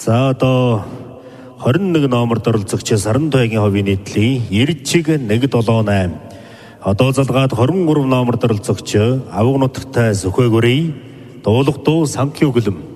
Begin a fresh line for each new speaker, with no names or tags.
За одоо 21 номерд оролцогч Сарантайгийн ховийн нийтлэлийн 90-178. Одоо залгаад 23 номерд оролцогч Авга нутагтай Сүхбаатарын дуулах дуу Санкиу гүлэм.